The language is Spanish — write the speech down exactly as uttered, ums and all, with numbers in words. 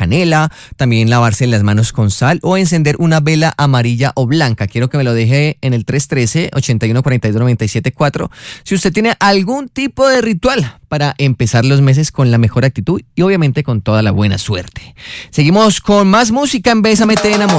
canela, también lavarse las manos con sal o encender una vela amarilla o blanca. Quiero que me lo deje en el tres uno tres, ocho uno cuatro dos, nueve siete cuatro si usted tiene algún tipo de ritual para empezar los meses con la mejor actitud y obviamente con toda la buena suerte. Seguimos con más música en Bésame Te Enamoro.